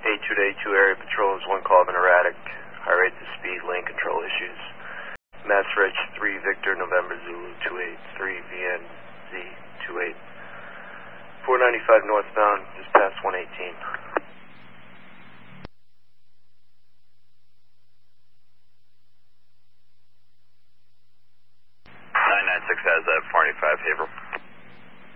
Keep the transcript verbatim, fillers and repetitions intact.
eight two to eight two area patrol is one call of an erratic, high rates of speed, lane control issues. Mass Reg three Victor November Zulu two eight three V N Z two eight. four ninety-five northbound, just past one eighteen. nine nine six has that four ninety-five Haverhill.